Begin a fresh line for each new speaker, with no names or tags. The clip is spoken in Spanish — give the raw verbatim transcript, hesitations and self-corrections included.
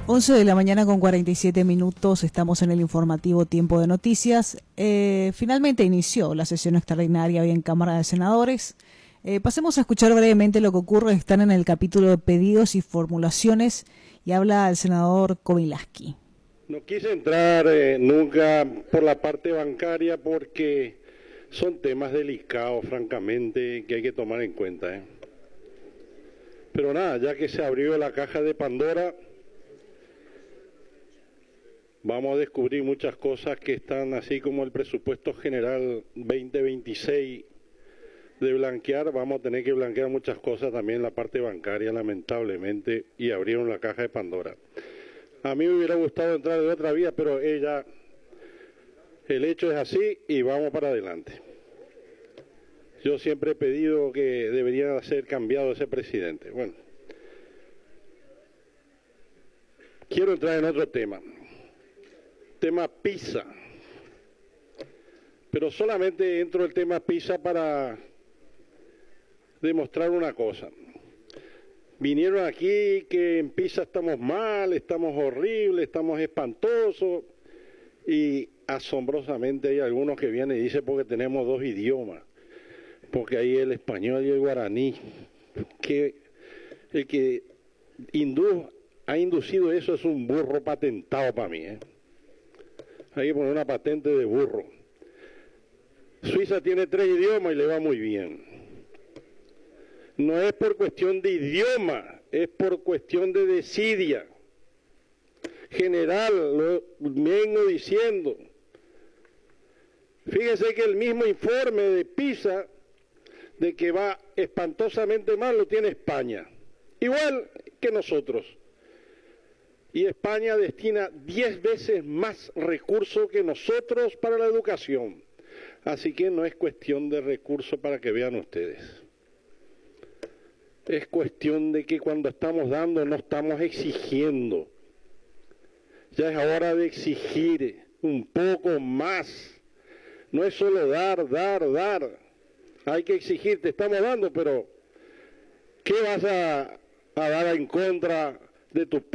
once de la mañana con cuarenta y siete minutos, estamos en el informativo Tiempo de Noticias. Eh, finalmente inició la sesión extraordinaria hoy en Cámara de Senadores. Eh, pasemos a escuchar brevemente lo que ocurre. Están en el capítulo de pedidos y formulaciones y habla el senador Komilaski.
No quise entrar eh, nunca por la parte bancaria porque son temas delicados, francamente, que hay que tomar en cuenta. ¿eh? Pero nada, ya que se abrió la caja de Pandora, vamos a descubrir muchas cosas que están así como el presupuesto general veinte veintiséis de blanquear. Vamos a tener que blanquear muchas cosas también en la parte bancaria, lamentablemente, y abrieron la caja de Pandora. A mí me hubiera gustado entrar de otra vía, pero ella, el hecho es así y vamos para adelante. Yo siempre he pedido que debería ser cambiado ese presidente. Bueno, quiero entrar en otro tema. Tema PISA. Pero solamente entro el tema PISA para demostrar una cosa. Vinieron aquí que en PISA estamos mal, estamos horribles, estamos espantosos, y asombrosamente hay algunos que vienen y dicen porque tenemos dos idiomas, porque hay el español y el guaraní, que el que indu ha inducido eso es un burro patentado para mí, ¿eh? Hay que poner una patente de burro. Suiza tiene tres idiomas y le va muy bien. No es por cuestión de idioma, es por cuestión de desidia. General, lo vengo diciendo. Fíjese que el mismo informe de PISA, de que va espantosamente mal, lo tiene España. Igual que nosotros. Y España destina diez veces más recursos que nosotros para la educación. Así que no es cuestión de recursos para que vean ustedes. Es cuestión de que cuando estamos dando no estamos exigiendo. Ya es hora de exigir un poco más. No es solo dar, dar, dar. Hay que exigir, te estamos dando, pero ¿qué vas a, a dar en contra de tu